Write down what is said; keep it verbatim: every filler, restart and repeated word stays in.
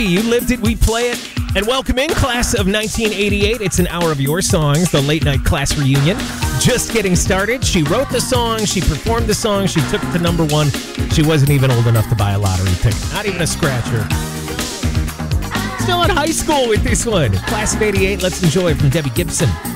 You lived it, we play it. And welcome in, class of nineteen eighty-eight. It's an hour of your songs, the late night class reunion. Just getting started. She wrote the song, she performed the song, she took it to number one. She wasn't even old enough to buy a lottery ticket, not even a scratcher. Still in high school with this one. Class of eighty-eight, let's enjoy it from Debbie Gibson.